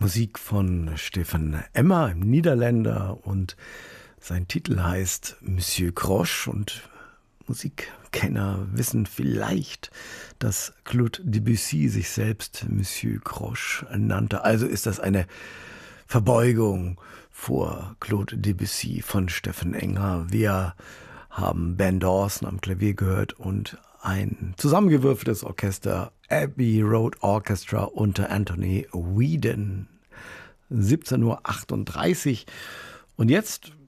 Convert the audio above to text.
Musik von Stefan Emmer, einem Niederländer, und sein Titel heißt Monsieur Croche, und Musikkenner wissen vielleicht, dass Claude Debussy sich selbst Monsieur Croche nannte. Also ist das eine Verbeugung vor Claude Debussy von Stefan Emmer. Wir haben Ben Dawson am Klavier gehört und ein zusammengewürfeltes Orchester, Abbey Road Orchestra unter Anthony Whedon. 17:38 Uhr. Und jetzt